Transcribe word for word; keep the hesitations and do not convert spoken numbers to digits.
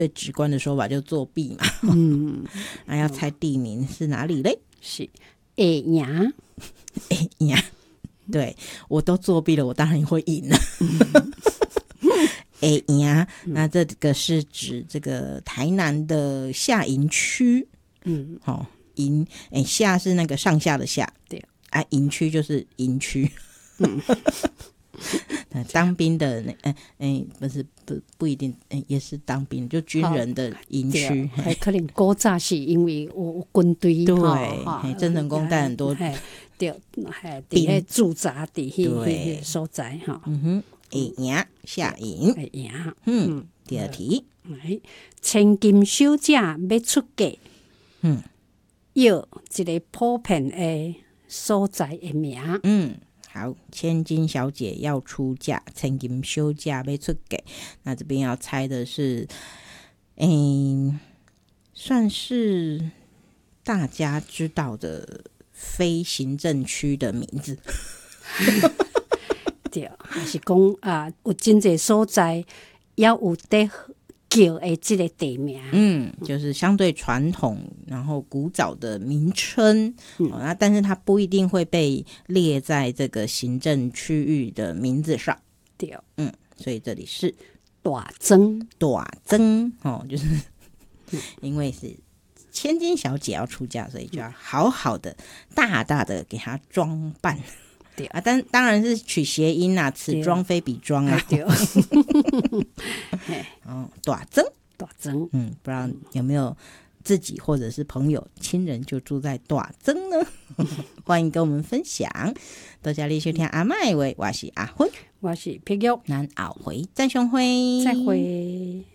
最直观的说法就作弊嘛。嗯，那、啊、要猜地名是哪里嘞？ 是会赢， 会赢。对，我都作弊了，我当然会赢了。会赢，那这个是指这个台南的下营区。嗯，好、哦，营哎下是那个上下的下， 对啊，营区就是营区。嗯。当兵的那哎哎不是不不一定、欸、也是当兵，就军人的营区， 还可能古早是因为有军队， 对，郑成功带很多对，兵驻扎伫迄个所在哈。 嗯哼，会赢下营， 会赢。 嗯，第二题， 千金小姐要出嫁， 嗯， 要一个普遍的所在的名， 嗯。好，千金小姐要出嫁，千金小姐要出嫁。那这边要猜的是，嗯，算是大家知道的非行政区的名字。 对，还是讲啊，有真侪所在也有得叫的这个地名， 嗯，就是相对传统然后古早的名称、嗯哦、那但是它不一定会被列在这个行政区域的名字上。 对， 嗯，所以这里是大庄， 大庄哦，就是因为是千金小姐要出嫁，所以就要好好的大大的给她装扮。对啊，但当然是取谐音啊，此庄非彼庄啊。对，哦，大庄， 大庄， 嗯，不知道有没有自己或者是朋友、亲人就住在大庄呢？欢迎跟我们分享。多谢你收听阿嬷的话，我是阿芬， 我是碧玉， 咱后回再相会， 再会。